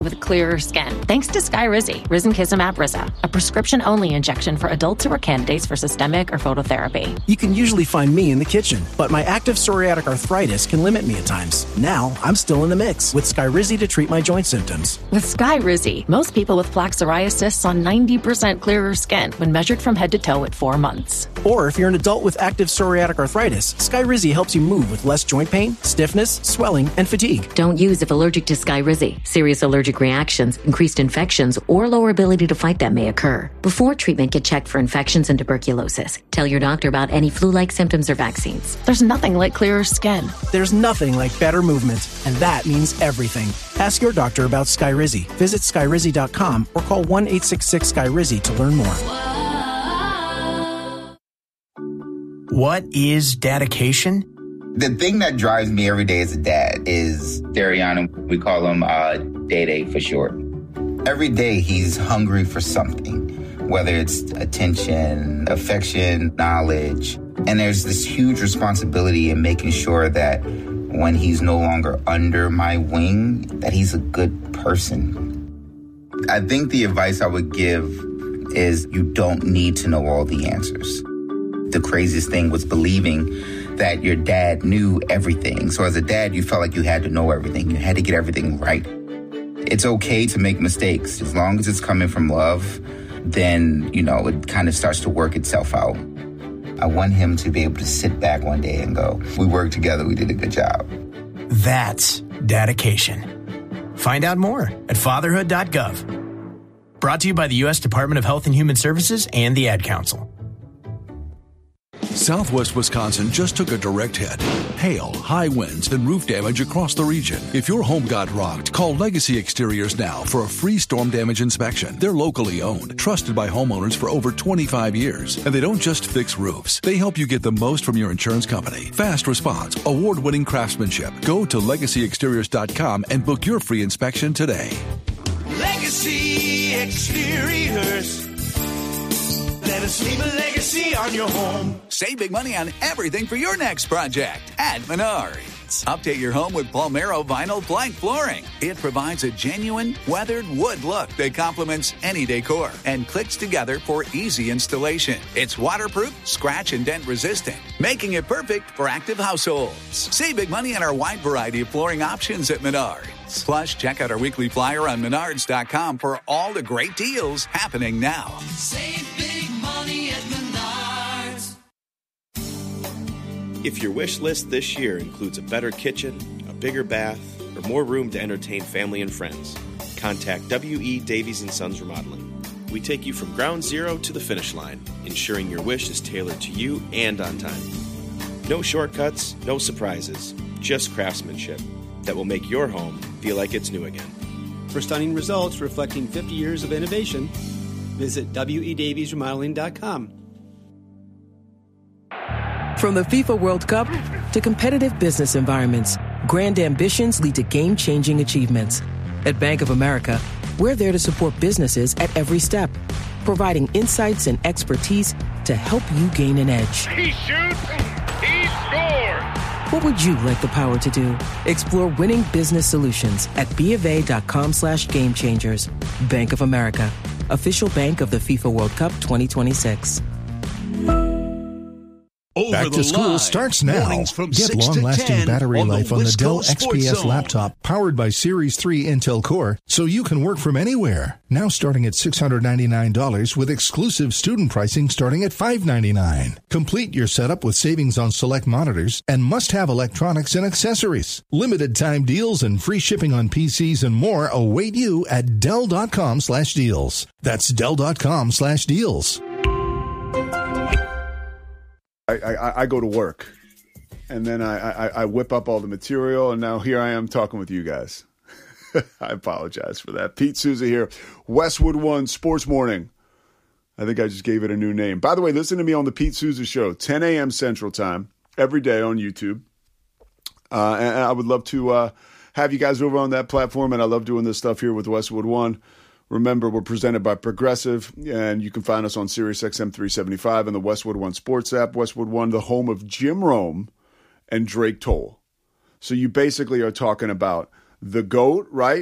with clearer skin, thanks to Skyrizi, risankizumab Riza, a prescription-only injection for adults who are candidates for systemic or phototherapy. You can usually find me in the kitchen, but my active psoriatic arthritis can limit me at times. Now, I'm still in the mix with Skyrizi to treat my joint symptoms. With Skyrizi, most people with plaque psoriasis saw 90% clearer skin when measured from head to toe at 4 months. Or if you're an adult with active psoriatic arthritis, Skyrizi helps you move with less joint pain, stiffness, swelling, and fatigue. Don't use if allergic to Skyrizi. Serious allergic reactions, increased infections, or lower ability to fight them may occur. Before treatment, get checked for infections and tuberculosis. Tell your doctor about any flu-like symptoms or vaccines. There's nothing like clearer skin. There's nothing like better movement, and that means everything. Ask your doctor about Skyrizi. Visit Skyrizi.com or call 1-866-SKYRIZI to learn more. What is dedication? The thing that drives me every day as a dad is Dariana. We call him Day for short. Every day he's hungry for something, whether it's attention, affection, knowledge. And there's this huge responsibility in making sure that when he's no longer under my wing, that he's a good person. I think the advice I would give is you don't need to know all the answers. The craziest thing was believing that your dad knew everything. So as a dad, you felt like you had to know everything. You had to get everything right. It's okay to make mistakes. As long as it's coming from love, then, it kind of starts to work itself out. I want him to be able to sit back one day and go, we worked together, we did a good job. That's dedication. Find out more at fatherhood.gov. Brought to you by the U.S. Department of Health and Human Services and the Ad Council. Southwest Wisconsin just took a direct hit. Hail, high winds, and roof damage across the region. If your home got rocked, call Legacy Exteriors now for a free storm damage inspection. They're locally owned, trusted by homeowners for over 25 years. And they don't just fix roofs. They help you get the most from your insurance company. Fast response, award-winning craftsmanship. Go to LegacyExteriors.com and book your free inspection today. Legacy Exteriors. Let us leave a legacy on your home. Save big money on everything for your next project at Menards. Update your home with Palmero Vinyl Plank Flooring. It provides a genuine, weathered wood look that complements any decor and clicks together for easy installation. It's waterproof, scratch and dent resistant, making it perfect for active households. Save big money on our wide variety of flooring options at Menards. Plus, check out our weekly flyer on Menards.com for all the great deals happening now. Save big money at Menards. If your wish list this year includes a better kitchen, a bigger bath, or more room to entertain family and friends, contact W.E. Davies & Sons Remodeling. We take you from ground zero to the finish line, ensuring your wish is tailored to you and on time. No shortcuts, no surprises, just craftsmanship that will make your home feel like it's new again. For stunning results reflecting 50 years of innovation, visit WEDaviesRemodeling.com. From the FIFA World Cup to competitive business environments, grand ambitions lead to game-changing achievements. At Bank of America, we're there to support businesses at every step, providing insights and expertise to help you gain an edge. He shoots, he scores! What would you like the power to do? Explore winning business solutions at BofA.com/gamechangers. Bank of America, official bank of the FIFA World Cup 2026. Back to school starts now. Get long-lasting battery life on the Dell XPS laptop powered by Series 3 Intel Core so you can work from anywhere. Now starting at $699 with exclusive student pricing starting at $599. Complete your setup with savings on select monitors and must-have electronics and accessories. Limited time deals and free shipping on PCs and more await you at Dell.com/deals. That's Dell.com/deals. I go to work, and then I whip up all the material, and now here I am talking with you guys. I apologize for that. Pete Souza here, Westwood One Sports Morning. I think I just gave it a new name. By the way, listen to me on the Pete Souza Show, 10 a.m. Central Time, every day on YouTube. And I would love to have you guys over on that platform, and I love doing this stuff here with Westwood One. Remember, we're presented by Progressive, and you can find us on Sirius XM 375 and the Westwood One Sports app. Westwood One, the home of Jim Rome and Drake Toll. So you basically are talking about the GOAT, right?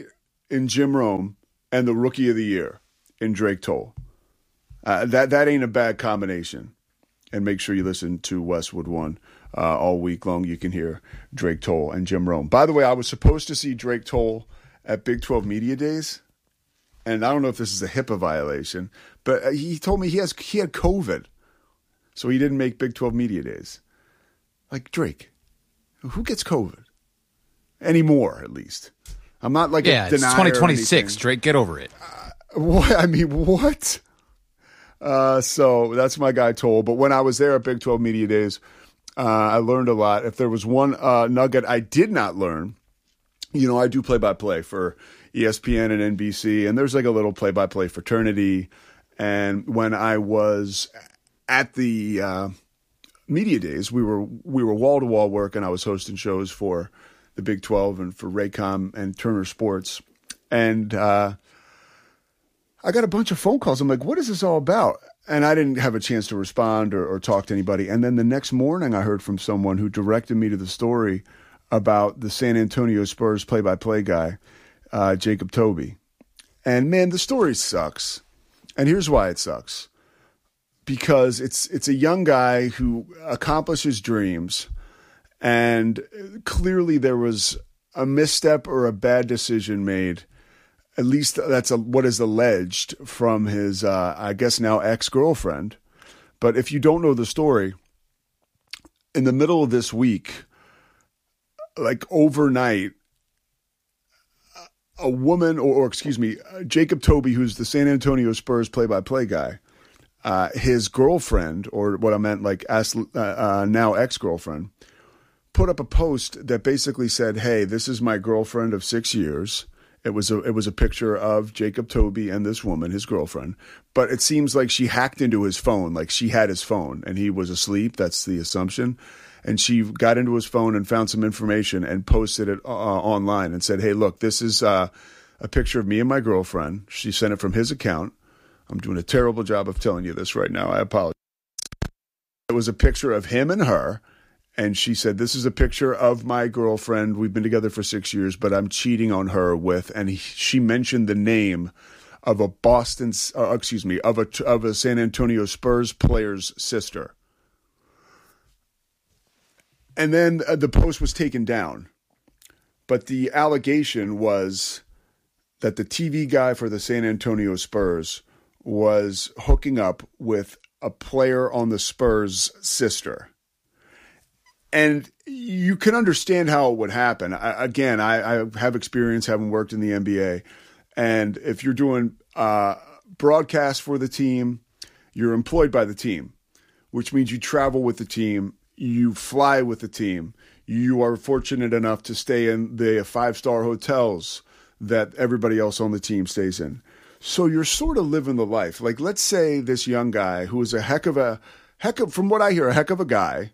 in Jim Rome and the Rookie of the Year in Drake Toll. That ain't a bad combination. And make sure you listen to Westwood One all week long. You can hear Drake Toll and Jim Rome. By the way, I was supposed to see Drake Toll at Big 12 Media Days. And I don't know if this is a HIPAA violation, but he told me he had COVID. So he didn't make Big 12 Media Days. Like, Drake, who gets COVID? Anymore, at least. I'm not like a denier. It's 2026, Drake, get over it. What? I mean, what? So that's my guy Toll. But when I was there at Big 12 Media Days, I learned a lot. If there was one nugget I did not learn, I do play-by-play for ESPN and NBC, and there's like a little play-by-play fraternity. And when I was at the media days, we were wall-to-wall work, and I was hosting shows for the Big 12 and for Raycom and Turner Sports. And I got a bunch of phone calls. I'm like, what is this all about? And I didn't have a chance to respond or talk to anybody. And then the next morning I heard from someone who directed me to the story about the San Antonio Spurs play-by-play guy, Jacob Toby. And man, the story sucks. And here's why it sucks. Because it's a young guy who accomplishes dreams, and clearly there was a misstep or a bad decision made. At least that's what is alleged from his, I guess now ex-girlfriend. But if you don't know the story, in the middle of this week, like overnight, a woman, or excuse me, Jacob Toby, who's the San Antonio Spurs play-by-play guy, his girlfriend, or what I meant like now ex-girlfriend, put up a post that basically said, hey, this is my girlfriend of 6 years. It was a picture of Jacob Toby and this woman, his girlfriend. But it seems like she hacked into his phone, like she had his phone and he was asleep. That's the assumption. And she got into his phone and found some information and posted it online and said, hey, look, this is a picture of me and my girlfriend. She sent it from his account. I'm doing a terrible job of telling you this right now. I apologize. It was a picture of him and her. And she said, this is a picture of my girlfriend. We've been together for 6 years, but I'm cheating on her with, and she mentioned the name of a of a San Antonio Spurs player's sister. And then the post was taken down. But the allegation was that the TV guy for the San Antonio Spurs was hooking up with a player on the Spurs' sister. And you can understand how it would happen. I have experience having worked in the NBA. And if you're doing broadcast for the team, you're employed by the team, which means you travel with the team, you fly with the team, you are fortunate enough to stay in the 5-star hotels that everybody else on the team stays in. So you're sort of living the life. Like, let's say this young guy who is from what I hear, a heck of a guy,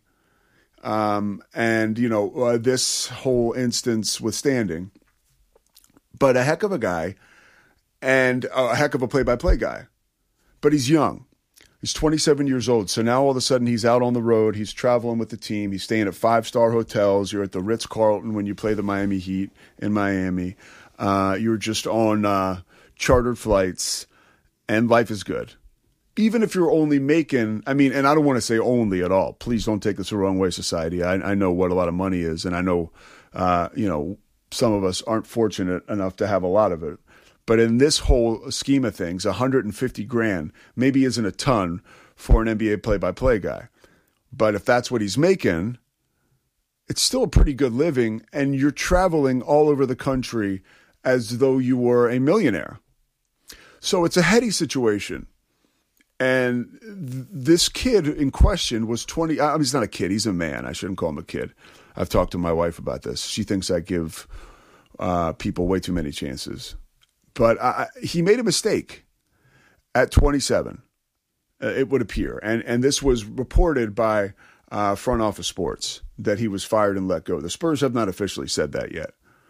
this whole instance withstanding, but a heck of a guy and a heck of a play-by-play guy. But he's young. He's 27 years old. So now all of a sudden he's out on the road. He's traveling with the team. He's staying at 5-star hotels. You're at the Ritz-Carlton when you play the Miami Heat in Miami. You're just on chartered flights, and life is good. Even if you're only making, and I don't want to say only at all. Please don't take this the wrong way, society. I know what a lot of money is, and I know, some of us aren't fortunate enough to have a lot of it. But in this whole scheme of things, $150,000 maybe isn't a ton for an NBA play-by-play guy. But if that's what he's making, it's still a pretty good living, and you're traveling all over the country as though you were a millionaire. So it's a heady situation. And this kid in question was 20. He's not a kid. He's a man. I shouldn't call him a kid. I've talked to my wife about this. She thinks I give people way too many chances. But he made a mistake at 27, it would appear. And this was reported by Front Office Sports that he was fired and let go. The Spurs have not officially said that yet.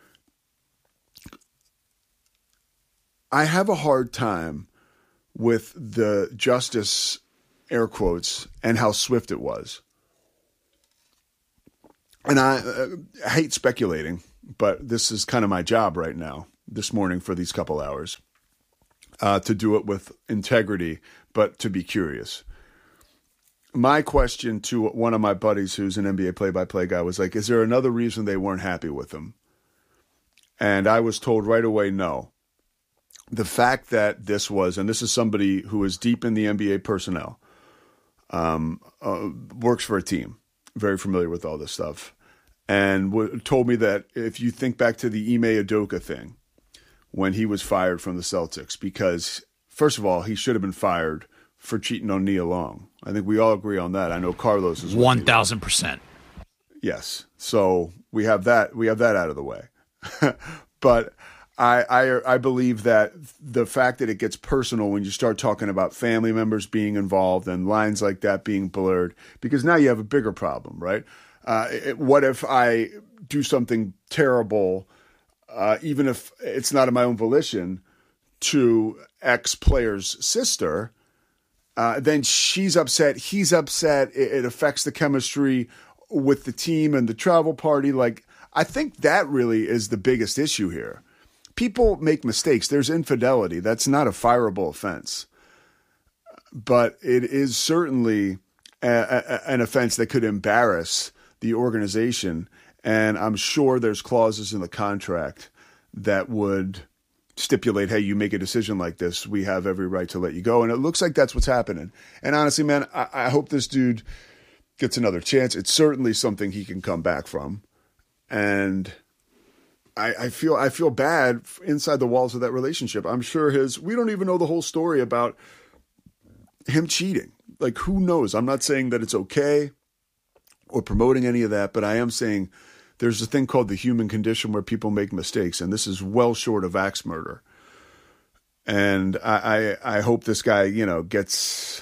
I have a hard time with the justice, air quotes, and how swift it was. And I hate speculating, but this is kind of my job right now. this morning for these couple hours to do it with integrity, but to be curious. My question to one of my buddies who's an NBA play-by-play guy was like, is there another reason they weren't happy with him? And I was told right away, no. The fact that this was, and this is somebody who is deep in the NBA personnel, works for a team, very familiar with all this stuff, and told me that if you think back to the Ime Udoka thing, when he was fired from the Celtics, because, first of all, he should have been fired for cheating on Nia Long. I think we all agree on that. I know Carlos is 1,000%. Yes. So we have that out of the way. But I believe that the fact that it gets personal when you start talking about family members being involved and lines like that being blurred, because now you have a bigger problem, right? What if I do something terrible, even if it's not of my own volition, to X player's sister? Then she's upset, he's upset. It affects the chemistry with the team and the travel party. Like, I think that really is the biggest issue here. People make mistakes. There's infidelity. That's not a fireable offense. But it is certainly an offense that could embarrass the organization. And I'm sure there's clauses in the contract that would stipulate, hey, you make a decision like this, we have every right to let you go. And it looks like that's what's happening. And honestly, man, I hope this dude gets another chance. It's certainly something he can come back from. And I feel bad inside the walls of that relationship. I'm sure we don't even know the whole story about him cheating. Like, who knows? I'm not saying that it's okay or promoting any of that, but I am saying there's a thing called the human condition where people make mistakes, and this is well short of axe murder. And I hope this guy, gets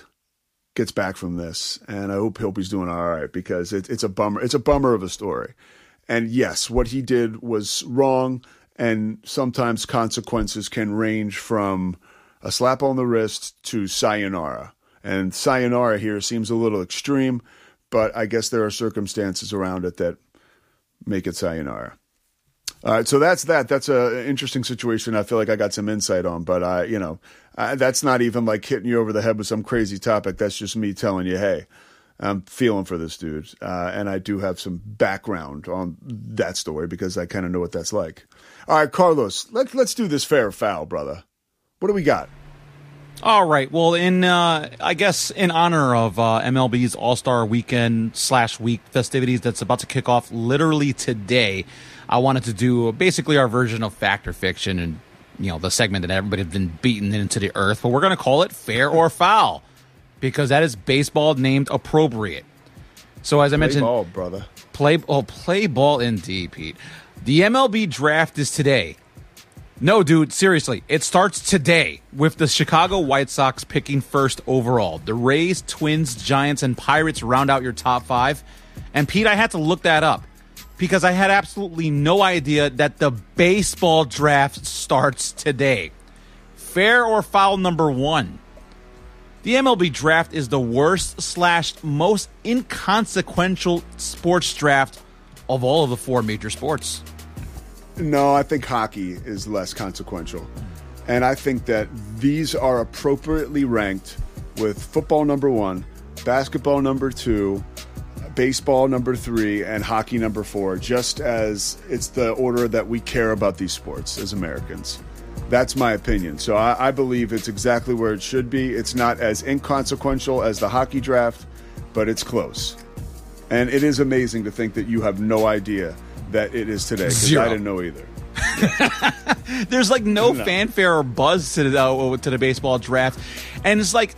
back from this, and I hope he's doing all right, because it's a bummer. It's a bummer of a story. And yes, what he did was wrong, and sometimes consequences can range from a slap on the wrist to sayonara. And sayonara here seems a little extreme, but I guess there are circumstances around it that make it sayonara. All right, so that's that. That's an interesting situation. I feel like I got some insight on, but that's not even like hitting you over the head with some crazy topic. That's just me telling you, hey, I'm feeling for this dude, and I do have some background on that story because I kind of know what that's like. All right, Carlos, let's do this fair or foul, brother. What do we got? All right. Well, I guess in honor of MLB's All-Star Weekend /week festivities that's about to kick off literally today, I wanted to do basically our version of Fact or Fiction, and the segment that everybody's been beaten into the earth. But we're going to call it Fair or Foul, because that is baseball named appropriate. So as I mentioned, play ball, brother. Play ball indeed, Pete. The MLB draft is today. No, dude, seriously, it starts today with the Chicago White Sox picking first overall. The Rays, Twins, Giants, and Pirates round out your top 5. And Pete, I had to look that up because I had absolutely no idea that the baseball draft starts today. Fair or foul number 1. The MLB draft is the worst / most inconsequential sports draft of all of the 4 major sports. No, I think hockey is less consequential. And I think that these are appropriately ranked with football number 1, basketball number 2, baseball number 3, and hockey number 4, just as it's the order that we care about these sports as Americans. That's my opinion. So I believe it's exactly where it should be. It's not as inconsequential as the hockey draft, but it's close. And it is amazing to think that you have no idea that it is today, because I didn't know either. There's like no fanfare or buzz to the baseball draft. And it's like,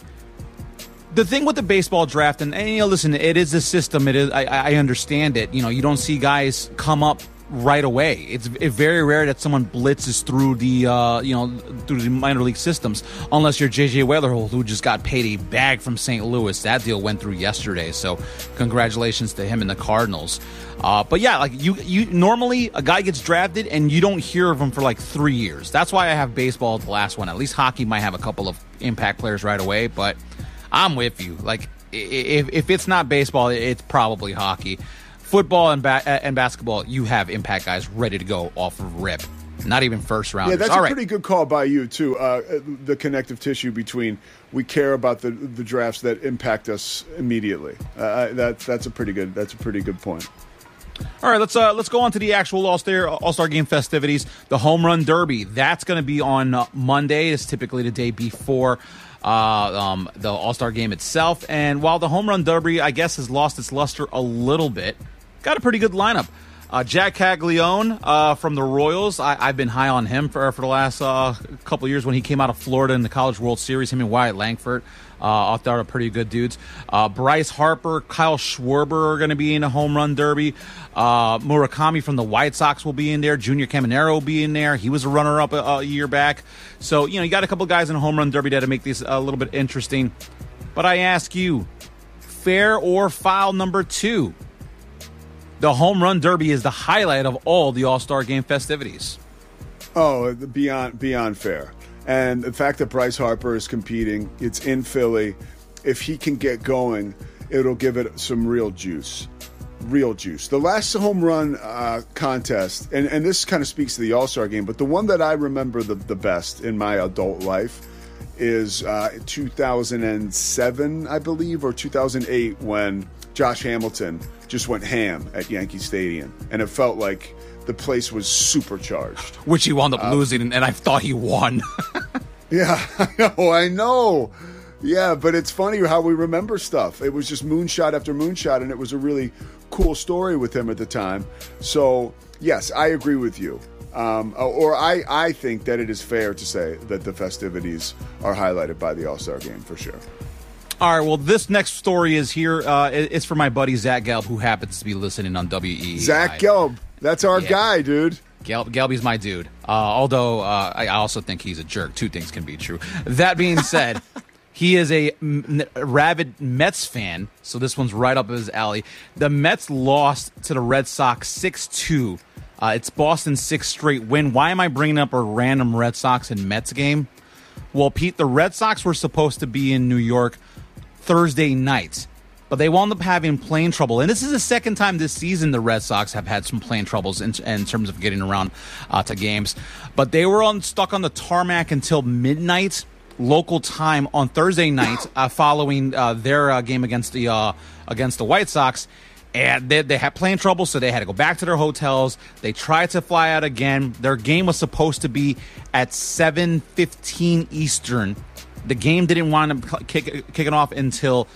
the thing with the baseball draft, and listen, it is a system. It is. I understand it. You don't see guys come up right away. It's very rare that someone blitzes through through the minor league systems, unless you're JJ Wetherholt, who just got paid a bag from St. Louis. That deal went through yesterday, so congratulations to him and the Cardinals. But yeah, like you normally a guy gets drafted and you don't hear of him for like 3 years. That's why I have baseball the last one. At least hockey might have a couple of impact players right away, but I'm with you. Like if it's not baseball, it's probably hockey. Football and basketball, you have impact guys ready to go off of rip. Not even first rounders. Yeah, that's a pretty good call by you, too. The connective tissue between we care about the drafts that impact us immediately. That's a pretty good point. All right, let's go on to the actual All-Star Game festivities. The Home Run Derby, that's going to be on Monday. It's typically the day before the All-Star Game itself. And while the Home Run Derby, I guess, has lost its luster a little bit, got a pretty good lineup. Jack Caglione from the Royals, I've been high on him for the last couple of years when he came out of Florida in the College World Series. Him and Wyatt Langford, I thought are pretty good dudes. Bryce Harper, Kyle Schwarber are going to be in the Home Run Derby. Murakami from the White Sox will be in there. Junior Caminero will be in there. He was a runner-up a year back. So, you got a couple guys in the Home Run Derby that make these a little bit interesting. But I ask you, fair or foul number 2? The Home Run Derby is the highlight of all the All-Star Game festivities. Oh, beyond fair. And the fact that Bryce Harper is competing, it's in Philly. If he can get going, it'll give it some real juice. Real juice. The last home run contest, and this kind of speaks to the All-Star Game, but the one that I remember the best in my adult life is 2007, I believe, or 2008, when Josh Hamilton just went ham at Yankee Stadium, and it felt like the place was supercharged. Which he wound up losing, and I thought he won. Yeah, I know. Yeah, but it's funny how we remember stuff. It was just moonshot after moonshot, and it was a really cool story with him at the time. So, yes, I agree with you. I think that it is fair to say that the festivities are highlighted by the All-Star Game for sure. All right, well, this next story is here. It's for my buddy Zach Gelb, who happens to be listening on WE. Zach Gelb, that's our guy, dude. Gelby's my dude. Although I also think he's a jerk. Two things can be true. That being said, he is a rabid Mets fan, so this one's right up his alley. The Mets lost to the Red Sox 6-2. It's Boston's 6th straight win. Why am I bringing up a random Red Sox and Mets game? Well, Pete, the Red Sox were supposed to be in New York Thursday night, but they wound up having plane trouble. And this is the second time this season the Red Sox have had some plane troubles in terms of getting around to games. But they were stuck on the tarmac until midnight local time on Thursday night following their game against the White Sox. And they had plane trouble, so they had to go back to their hotels. They tried to fly out again. Their game was supposed to be at 7:15 Eastern. The game didn't wind up kicking off until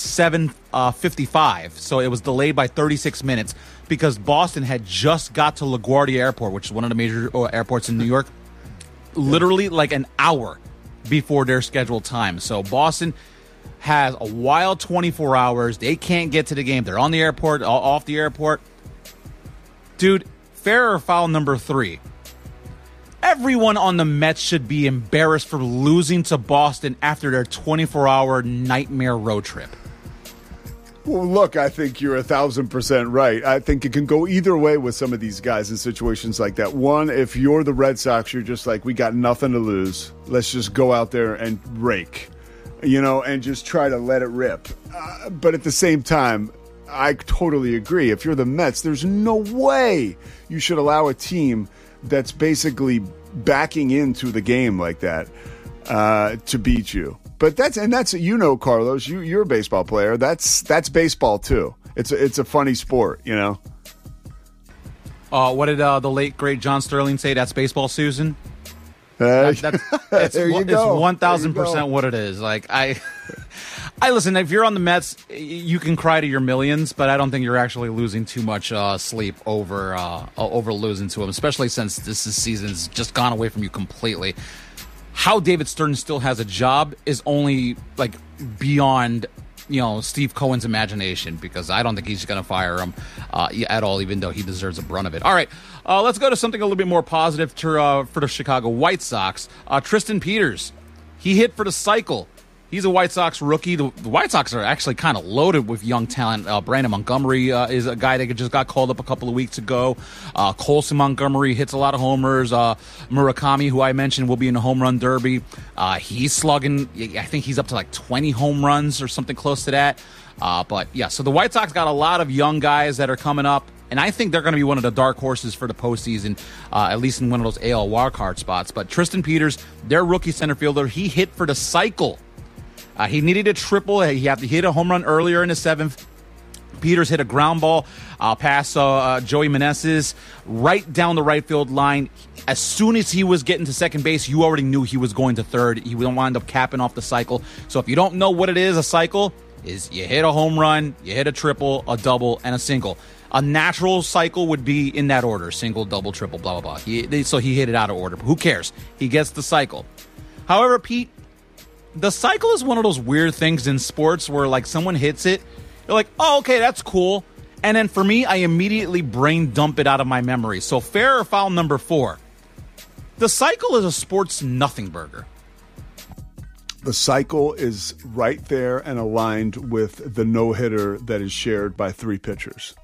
7:55, so it was delayed by 36 minutes because Boston had just got to LaGuardia Airport, which is one of the major airports in New York, literally like an hour before their scheduled time. So Boston has a wild 24 hours. They can't get to the game. They're on the airport, off the airport. Dude, fair or foul number 3? Everyone on the Mets should be embarrassed for losing to Boston after their 24-hour nightmare road trip. Well, look, I think you're 1,000% right. I think it can go either way with some of these guys in situations like that. One, if you're the Red Sox, you're just like, we got nothing to lose. Let's just go out there and rake, and just try to let it rip. But at the same time, I totally agree. If you're the Mets, there's no way you should allow a team that's basically backing into the game like that to beat you. But that's Carlos, you're a baseball player. That's baseball too. It's a funny sport, What did the late great John Sterling say? That's baseball, Susan. There you go. It's 1,000% what it is. Like I listen. If you're on the Mets, you can cry to your millions, but I don't think you're actually losing too much sleep over losing to them, especially since this season's just gone away from you completely. How David Stern still has a job is only like beyond Steve Cohen's imagination, because I don't think he's going to fire him at all, even though he deserves the brunt of it. All right, let's go to something a little bit more positive for the Chicago White Sox. Tristan Peters, he hit for the cycle. He's a White Sox rookie. The White Sox are actually kind of loaded with young talent. Brandon Montgomery is a guy that just got called up a couple of weeks ago. Colson Montgomery hits a lot of homers. Murakami, who I mentioned, will be in the home run derby. He's slugging, I think he's up to like 20 home runs or something close to that. But yeah, so the White Sox got a lot of young guys that are coming up, And I think they're going to be one of the dark horses for the postseason, at least in one of those AL wildcard spots. But Tristan Peters, their rookie center fielder, he hit for the cycle. He needed a triple. He had to hit a home run earlier in the 7th. Peters hit a ground ball past Joey Meneses right down the right field line. As soon as he was getting to second base, you already knew he was going to third. He would wind up capping off the cycle. So if you don't know what it is, a cycle is you hit a home run, you hit a triple, a double, and a single. A natural cycle would be in that order: single, double, triple, blah, blah, blah. So he hit it out of order. But who cares? He gets the cycle. However, Pete, the cycle is one of those weird things in sports where, like, someone hits it, you're like, oh, okay, that's cool. And then for me, I immediately brain dump it out of my memory. So fair or foul number 4. The cycle is a sports nothing burger. The cycle is right there and aligned with the no-hitter that is shared by 3 pitchers.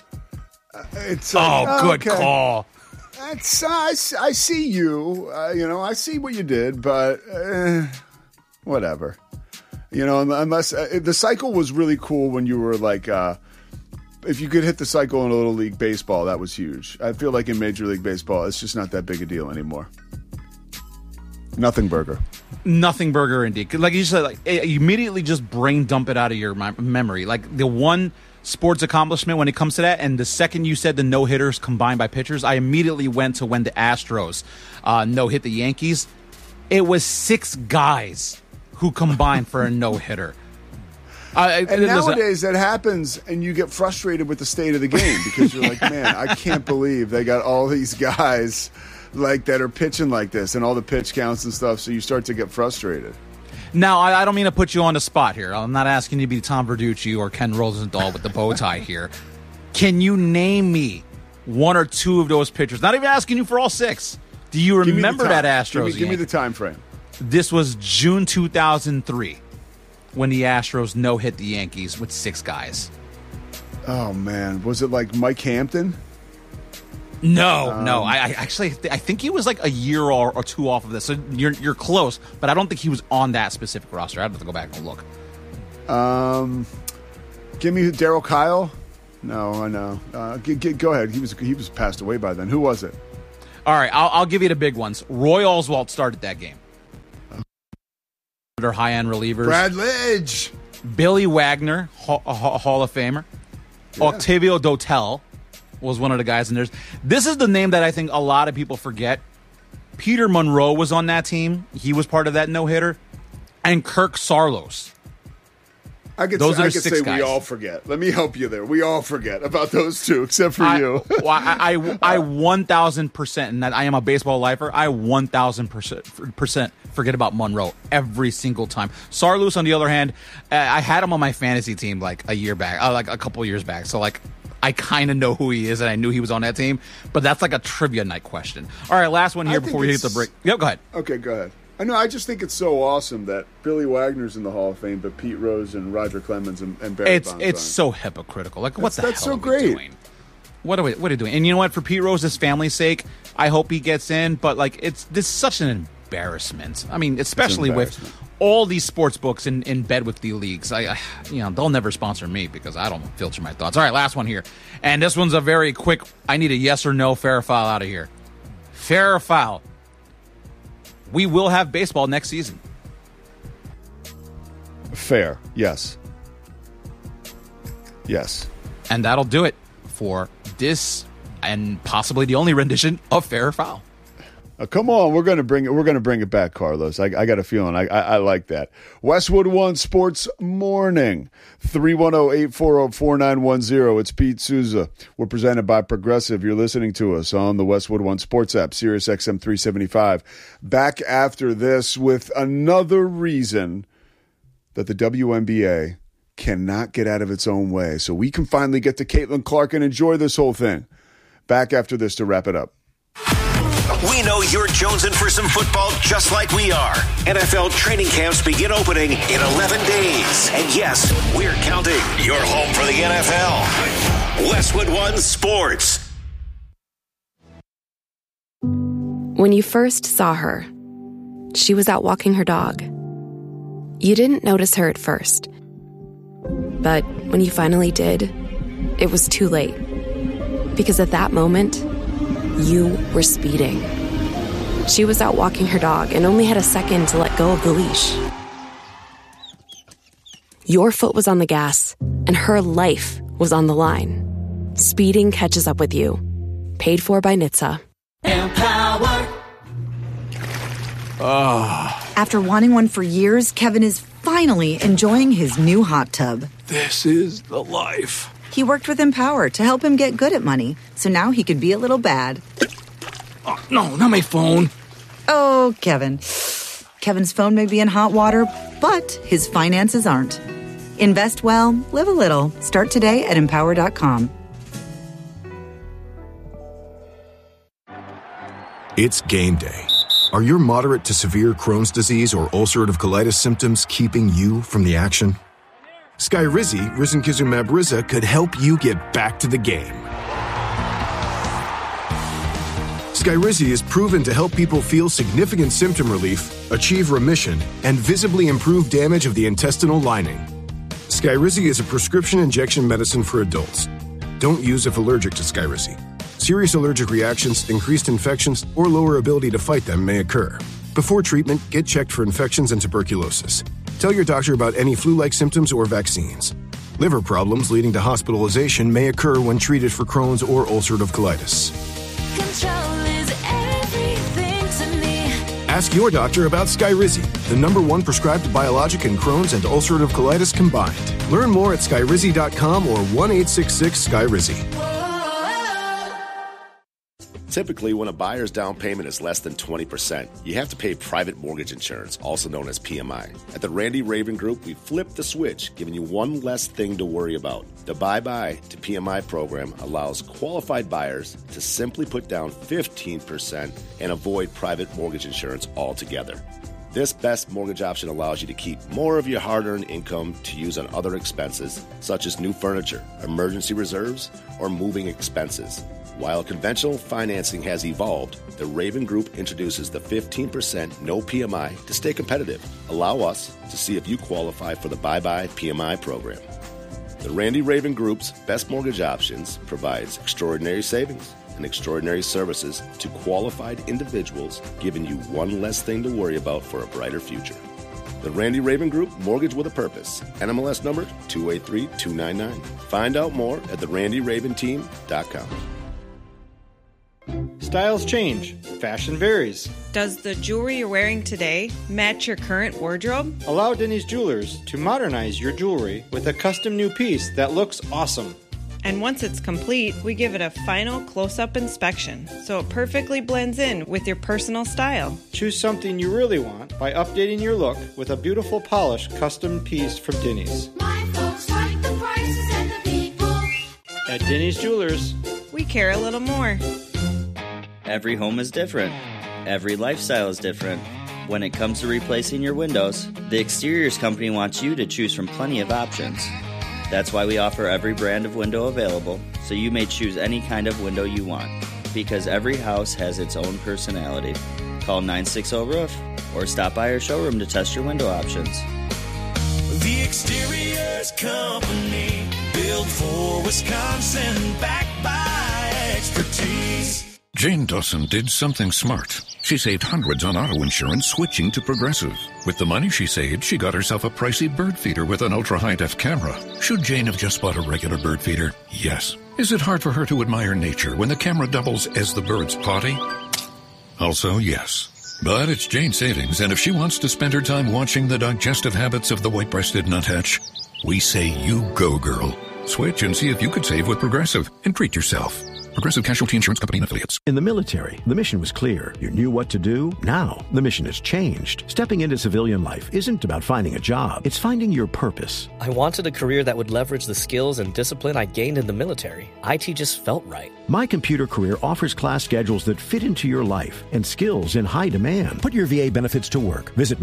It's good call. I see you. I see what you did, but whatever. Unless the cycle was really cool when you were like, if you could hit the cycle in a Little League Baseball, that was huge. I feel like in Major League Baseball, it's just not that big a deal anymore. Nothing burger. Nothing burger, indeed. Like you said, like, you immediately just brain dump it out of your memory. Like the one sports accomplishment when it comes to that, and the second you said the no-hitters combined by pitchers, I immediately went to when the Astros no-hit the Yankees. It was 6 guys who combined for a no-hitter. And nowadays that happens, and you get frustrated with the state of the game because you're like, man, I can't believe they got all these guys like that are pitching like this and all the pitch counts and stuff, so you start to get frustrated. Now, I don't mean to put you on the spot here. I'm not asking you to be Tom Verducci or Ken Rosenthal with the bow tie here. Can you name me 1 or 2 of those pitchers? Not even asking you for all 6. Do you remember that Astros? Give me the time frame. This was June 2003 when the Astros no-hit the Yankees with 6 guys. Oh, man. Was it like Mike Hampton? No. I think he was like a year or 2 off of this. So you're close, but I don't think he was on that specific roster. I'd have to go back and look. Give me Darryl Kyle. No, I know. Go ahead. He was passed away by then. Who was it? All right, I'll give you the big ones. Roy Oswalt started that game. Their high-end relievers. Brad Lidge. Billy Wagner, a Hall of Famer. Yeah. Octavio Dotel was one of the guys in there. This is the name that I think a lot of people forget. Peter Monroe was on that team. He was part of that no-hitter. And Kirk Saarloos. I could say we all forget. Let me help you there. We all forget about those 2, except for you. I 1,000%, and that I am a baseball lifer, I 1,000% forget about Monroe every single time. Saarloos, on the other hand, I had him on my fantasy team like a year back, like a couple years back. So like I kind of know who he is, and I knew he was on that team. But that's like a trivia night question. All right, last one here before we hit the break. Yep, go ahead. Okay, go ahead. I just think it's so awesome that Billy Wagner's in the Hall of Fame, but Pete Rose and Roger Clemens and Barry Bonds it's so hypocritical. Like, what the hell so are great. we doing? What are we doing? And you know what? For Pete Rose's family's sake, I hope he gets in. But like, this is such an embarrassment. I mean, especially with all these sports books in bed with the leagues. They'll never sponsor me because I don't filter my thoughts. All right, last one here, and this one's a very quick. I need a yes or no, fair or foul out of here. Fair or foul? We will have baseball next season. Fair, yes. Yes. And that'll do it for this and possibly the only rendition of Fair or Foul. Come on, we're gonna bring it back, Carlos. I got a feeling. I like that. Westwood One Sports Morning, 310-840-4910. It's Pete Souza. We're presented by Progressive. You're listening to us on the Westwood One Sports app, Sirius XM 375. Back after this with another reason that the WNBA cannot get out of its own way, so we can finally get to Caitlin Clark and enjoy this whole thing. Back after this to wrap it up. We know you're jonesing for some football just like we are. NFL training camps begin opening in 11 days. And yes, we're counting. You're home for the NFL. Westwood One Sports. When you first saw her, she was out walking her dog. You didn't notice her at first. But when you finally did, it was too late. Because at that moment, you were speeding. She was out walking her dog and only had a second to let go of the leash. Your foot was on the gas, and her life was on the line. Speeding catches up with you. Paid for by NHTSA. Empower. After wanting one for years, Kevin is finally enjoying his new hot tub. This is the life. He worked with Empower to help him get good at money, so now he could be a little bad. Oh, no, not my phone. Oh, Kevin. Kevin's phone may be in hot water, but his finances aren't. Invest well, live a little. Start today at Empower.com. It's game day. Are your moderate to severe Crohn's disease or ulcerative colitis symptoms keeping you from the action? Skyrizi, risankizumab Riza, could help you get back to the game. Skyrizi is proven to help people feel significant symptom relief, achieve remission, and visibly improve damage of the intestinal lining. Skyrizi is a prescription injection medicine for adults. Don't use if allergic to Skyrizi. Serious allergic reactions, increased infections, or lower ability to fight them may occur. Before treatment, get checked for infections and tuberculosis. Tell your doctor about any flu-like symptoms or vaccines. Liver problems leading to hospitalization may occur when treated for Crohn's or ulcerative colitis. Control is everything to me. Ask your doctor about Skyrizi, the #1 prescribed biologic in Crohn's and ulcerative colitis combined. Learn more at skyrizi.com or 1-866-SKYRIZI. Typically, when a buyer's down payment is less than 20%, you have to pay private mortgage insurance, also known as PMI. At the Randy Raven Group, we flipped the switch, giving you one less thing to worry about. The Bye-Bye to PMI program allows qualified buyers to simply put down 15% and avoid private mortgage insurance altogether. This best mortgage option allows you to keep more of your hard-earned income to use on other expenses, such as new furniture, emergency reserves, or moving expenses. While conventional financing has evolved, the Raven Group introduces the 15% no PMI to stay competitive. Allow us to see if you qualify for the Bye-Bye PMI program. The Randy Raven Group's best mortgage options provides extraordinary savings and extraordinary services to qualified individuals, giving you one less thing to worry about for a brighter future. The Randy Raven Group, Mortgage with a Purpose. NMLS number 283299. Find out more at therandyraventeam.com. Styles change. Fashion varies. Does the jewelry you're wearing today match your current wardrobe? Allow Denny's Jewelers to modernize your jewelry with a custom new piece that looks awesome. And once it's complete, we give it a final close-up inspection, so it perfectly blends in with your personal style. Choose something you really want by updating your look with a beautiful polished custom piece from Denny's. My folks like the prices and the people. At Denny's Jewelers, we care a little more. Every home is different. Every lifestyle is different. When it comes to replacing your windows, the Exteriors Company wants you to choose from plenty of options. That's why we offer every brand of window available, so you may choose any kind of window you want. Because every house has its own personality. Call 960-ROOF or stop by our showroom to test your window options. The Exteriors Company, built for Wisconsin, backed by expertise. Jane Dawson did something smart. She saved hundreds on auto insurance switching to Progressive. With the money she saved, she got herself a pricey bird feeder with an ultra-high-def camera. Should Jane have just bought a regular bird feeder? Yes. Is it hard for her to admire nature when the camera doubles as the bird's potty? Also, yes. But it's Jane's savings, and if she wants to spend her time watching the digestive habits of the white-breasted nuthatch, we say you go, girl. Switch and see if you could save with Progressive and treat yourself. Progressive Casualty Insurance Company and Affiliates. In the military, the mission was clear. You knew what to do. Now, the mission has changed. Stepping into civilian life isn't about finding a job. It's finding your purpose. I wanted a career that would leverage the skills and discipline I gained in the military. IT just felt right. My Computer Career offers class schedules that fit into your life and skills in high demand. Put your VA benefits to work. Visit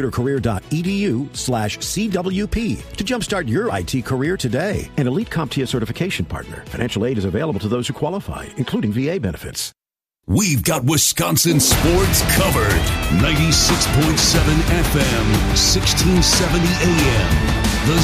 mycomputercareer.edu/CWP to jumpstart your IT career today. An Elite CompTIA certification partner. Financial aid is available to those who qualify, including VA benefits. We've got Wisconsin sports covered. 96.7 FM, 1670 AM.